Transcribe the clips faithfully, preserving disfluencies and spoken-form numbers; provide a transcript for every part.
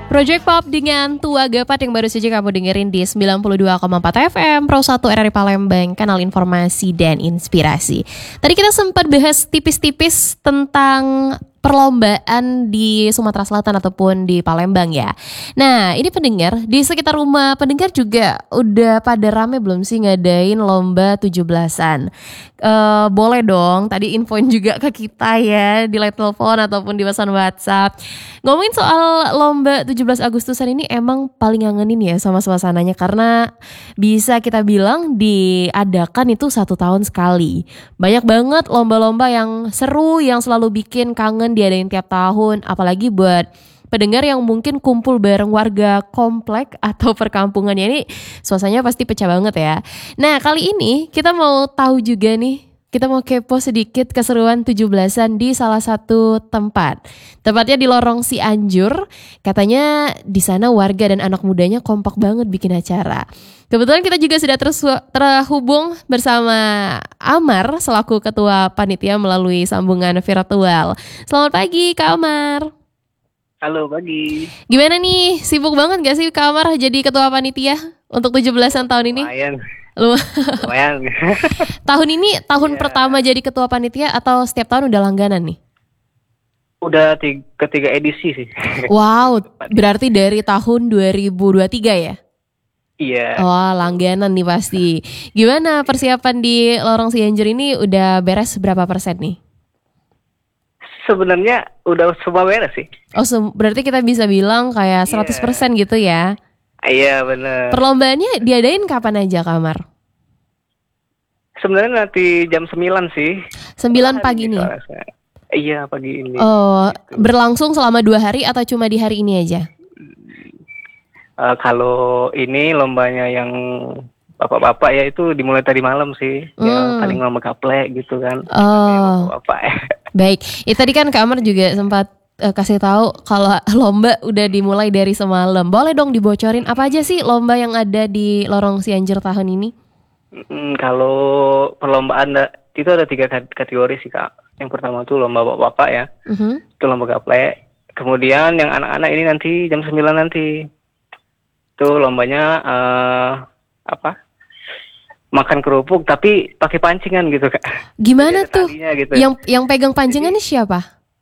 Project Pop dengan Tua Gapat yang baru saja kamu dengerin di sembilan puluh dua koma empat F M Pro satu R R I Palembang, kanal informasi dan inspirasi. Tadi kita sempat bahas tipis-tipis tentang perlombaan di Sumatera Selatan ataupun di Palembang ya. Nah, ini pendengar, di sekitar rumah pendengar juga udah pada rame belum sih ngadain lomba tujuh belasan? Uh, boleh dong, tadi infoin juga ke kita ya di line telepon ataupun di pesan WhatsApp. Ngomongin soal lomba tujuh belas Agustusan ini emang paling ngangenin ya sama suasananya, karena bisa kita bilang diadakan itu satu tahun sekali. Banyak banget lomba-lomba yang seru yang selalu bikin kangen diadain tiap tahun, apalagi buat pendengar yang mungkin kumpul bareng warga komplek atau perkampungannya, ini suasananya pasti pecah banget ya. Nah, kali ini kita mau tahu juga nih, kita mau kepo sedikit keseruan tujuh belasan di salah satu tempat. Tepatnya di Lorong Cianjur. Katanya di sana warga dan anak mudanya kompak banget bikin acara. Kebetulan kita juga sudah tersu- terhubung bersama Amar selaku ketua panitia melalui sambungan virtual. Selamat pagi Kak Amar. Halo pagi. Gimana nih, sibuk banget gak sih Kak Amar jadi ketua panitia untuk tujuh belasan tahun ini? Lumayan. Lumayan. Tahun ini tahun yeah. pertama jadi ketua panitia atau setiap tahun udah langganan nih? Udah tiga, ketiga edisi sih. Wow, berarti dari tahun dua ribu dua puluh tiga ya? Iya. Wah, langganan nih pasti. Gimana persiapan di Lorong Cianjur ini, udah beres berapa persen nih? Sebenarnya udah semua beres sih. Oh, se- berarti kita bisa bilang kayak seratus persen yeah. gitu ya? Iya benar. Perlombaannya diadain kapan aja Kamar? Sebenarnya nanti jam sembilan sih. sembilan pagi nih? Iya pagi ini. Oh, gitu. Berlangsung selama dua hari atau cuma di hari ini aja? Uh, kalau ini lombanya yang bapak-bapak ya itu dimulai tadi malam sih. Hmm. Ya paling lomba gaplek gitu kan. Oh. Bapak ya. Baik, itu tadi kan Kak Amar juga sempat uh, kasih tahu kalau lomba udah dimulai dari semalam. Boleh dong dibocorin apa aja sih lomba yang ada di Lorong Cianjur tahun ini? Hmm, kalau perlombaan itu ada tiga kategori sih Kak. Yang pertama tuh lomba bapak-bapak ya, uh-huh. itu lomba gaplek. Kemudian yang anak-anak ini nanti jam sembilan nanti, itu lombanya uh, apa? Makan kerupuk tapi pakai pancingan gitu Kak. Gimana tuh? Gitu. Yang yang pegang pancingan ini siapa?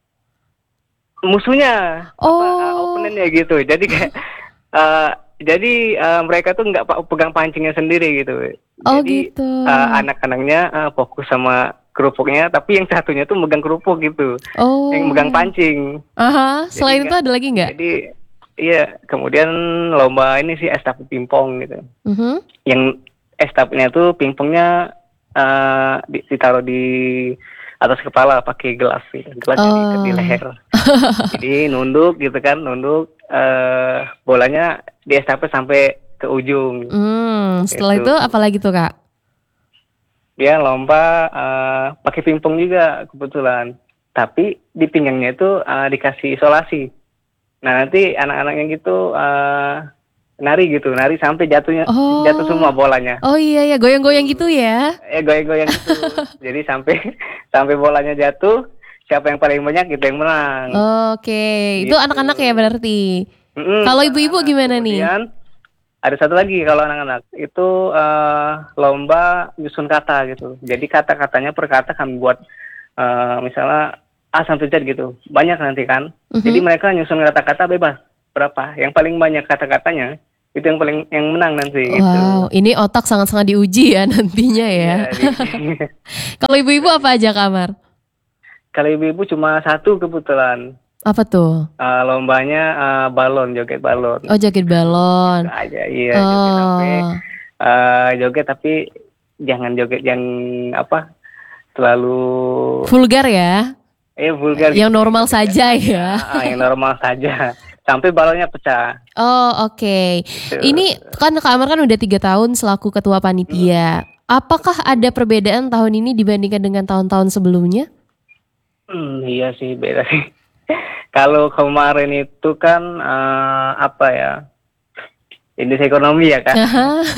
Musuhnya. Oh. Apa, uh, oponennya gitu. Jadi kayak uh, jadi uh, mereka tuh nggak pegang pancingnya sendiri gitu. Oh jadi, gitu. Uh, anak-anaknya uh, fokus sama kerupuknya, tapi yang satunya tuh megang kerupuk gitu. Oh. Yang megang pancing. Aha. Selain jadi, itu ada lagi nggak? Jadi iya. Kemudian lomba ini sih estafet pingpong gitu. Uh-huh. Yang estafetnya tuh pingpongnya uh, ditaruh di atas kepala pakai gelas gitu. Gelas oh. diikat di leher. Jadi nunduk gitu kan, nunduk uh, bolanya di estafet sampai ke ujung. Hmm, setelah gitu. Itu apalagi tuh Kak? Dia lomba uh, pakai pingpong juga kebetulan. Tapi di pinggangnya itu uh, dikasih isolasi. Nah nanti anak-anaknya gitu uh, nari gitu, nari sampai jatuhnya oh. jatuh semua bolanya. Oh iya ya, goyang-goyang gitu ya? Eh goyang-goyang gitu. Jadi sampai sampai bolanya jatuh, siapa yang paling banyak itu yang menang. Oh, Oke, okay. Gitu. Itu anak-anak ya berarti. Mm-mm. Kalau ibu-ibu gimana Kemudian, nih? Ada satu lagi kalau anak-anak itu uh, lomba nyusun kata gitu. Jadi kata-katanya per kata kami buat uh, misalnya A sampai Z gitu. Banyak nanti kan. Mm-hmm. Jadi mereka nyusun kata-kata bebas. Berapa? Yang paling banyak kata-katanya itu yang paling yang menang nanti. Wow, gitu. Ini otak sangat-sangat diuji ya nantinya ya. ya Kalau ibu-ibu apa aja Kamar? Kalau ibu-ibu cuma satu kebetulan. Apa tuh? Uh, lombanya uh, balon, joget balon. Oh, joget balon. Gitu aja, iya. Oh. Joget sampai uh, joget tapi jangan joget yang apa terlalu vulgar ya? Eh vulgar. Yang gitu. Normal saja ya. Ah, yang normal saja. Sampai balonnya pecah. Oh oke. Okay. Ini kan Kak Amar kan udah tiga tahun selaku ketua panitia. Hmm. Apakah ada perbedaan tahun ini dibandingkan dengan tahun-tahun sebelumnya? Hmm, iya sih beda sih. Kalau kemarin itu kan uh, apa ya? Indeks ekonomi ya kan.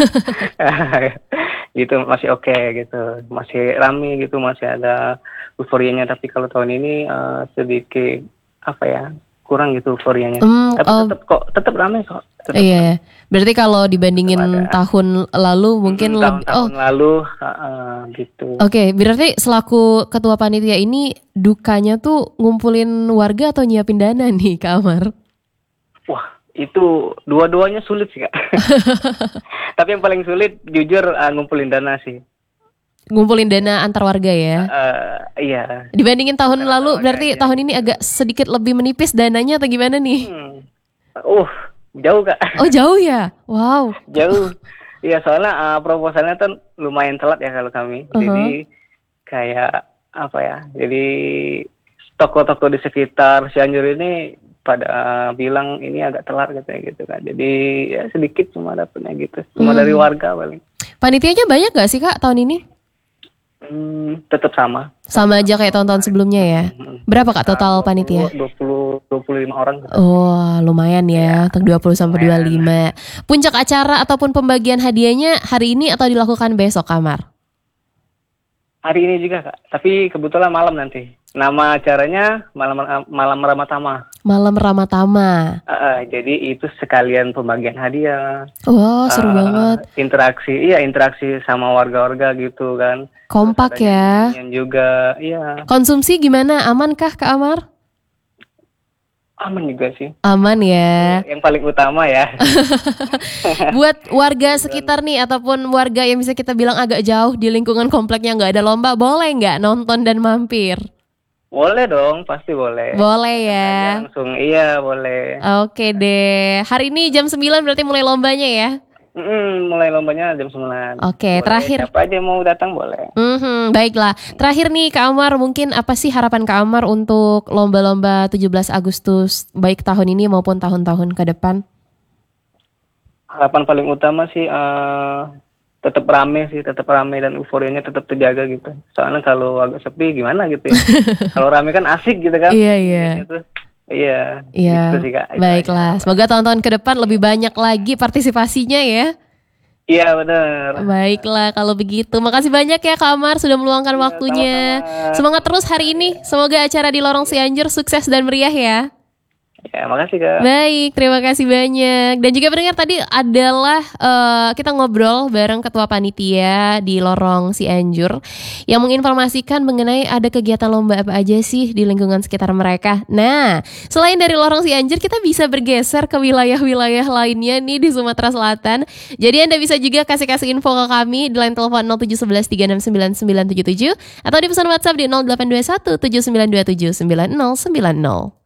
Gitu masih oke okay, gitu. Masih ramai gitu, masih ada euforianya. Tapi kalau tahun ini uh, sedikit apa ya? kurang gitu euforianya. Mm, Tapi oh. tetap kok tetap ramai kok. Tetep. Iya. Berarti kalau dibandingin tahun lalu mungkin hmm, lebih tahun-tahun oh. lalu uh, uh, gitu. Oke, okay, berarti selaku ketua panitia ini dukanya tuh ngumpulin warga atau nyiapin dana nih Kak Amar? Wah, itu dua-duanya sulit sih Kak. Tapi yang paling sulit jujur uh, ngumpulin dana sih. Ngumpulin dana antar warga ya? Uh, iya. Dibandingin tahun Antar lalu, berarti warga, tahun ini agak sedikit lebih menipis dananya atau gimana nih? Hmm. Uh, jauh Kak. Oh jauh ya? Wow. Jauh. Iya soalnya uh, proposalnya kan lumayan telat ya kalau kami. Uh-huh. Jadi kayak apa ya? Jadi toko-toko di sekitar Cianjur ini pada uh, bilang ini agak telat katanya gitu kan. Jadi ya sedikit cuma dapetnya gitu. Cuma hmm. dari warga paling. Panitianya banyak gak sih Kak tahun ini? Hmm, tetap sama. Sama aja kayak tahun-tahun sebelumnya ya. Berapa Kak total panitia? dua puluh dua puluh lima orang. Oh, lumayan ya. ya. dua puluh sampai dua puluh lima. Puncak acara ataupun pembagian hadiahnya hari ini atau dilakukan besok, Kamar? Hari ini juga, Kak. Tapi kebetulan malam nanti. Nama acaranya Malam Malam Ramatama. Malam Ramatama. Uh, jadi itu sekalian pembagian hadiah. Wah, wow, seru uh, banget. Interaksi, iya interaksi sama warga-warga gitu kan. Kompak ya. Juga, iya. Konsumsi gimana? Aman kah Kak Amar? Aman juga sih. Aman ya. Yang paling utama ya. Buat warga sekitar nih ataupun warga yang bisa kita bilang agak jauh di lingkungan kompleknya nggak ada lomba, boleh nggak nonton dan mampir? Boleh dong, pasti boleh. Boleh ya. Langsung, iya boleh. Oke deh. Hari ini jam sembilan berarti mulai lombanya ya? Mm-mm, mulai lombanya jam sembilan. Oke, boleh, terakhir. Siapa aja mau datang boleh. Mm-hmm, baiklah. Terakhir nih Kak Amar, mungkin apa sih harapan Kak Amar untuk lomba-lomba tujuh belas Agustus baik tahun ini maupun tahun-tahun ke depan? Harapan paling utama sih uh, tetap rame sih, tetap rame dan euforianya tetap terjaga gitu. Soalnya kalau agak sepi gimana gitu ya. Kalau rame kan asik gitu kan. Iya, iya. Gitu. Iya, iya. Gitu sih, Kak. Baiklah, semoga tahun-tahun ke depan lebih banyak lagi partisipasinya ya. Iya benar. Baiklah kalau begitu, makasih banyak ya Kak Amar sudah meluangkan ya, waktunya. Sama-sama. Semangat terus hari ini, semoga acara di Lorong Cianjur sukses dan meriah ya. Ya, makasih Kak. Baik, terima kasih banyak. Dan juga pendengar tadi adalah uh, kita ngobrol bareng Ketua Panitia di Lorong Cianjur yang menginformasikan mengenai ada kegiatan lomba apa aja sih di lingkungan sekitar mereka. Nah, selain dari Lorong Cianjur, kita bisa bergeser ke wilayah-wilayah lainnya nih di Sumatera Selatan. Jadi Anda bisa juga kasih-kasih info ke kami di line telepon nol tujuh satu satu tiga enam sembilan sembilan tujuh tujuh atau di pesan WhatsApp di nol delapan dua satu tujuh sembilan dua tujuh sembilan nol sembilan nol.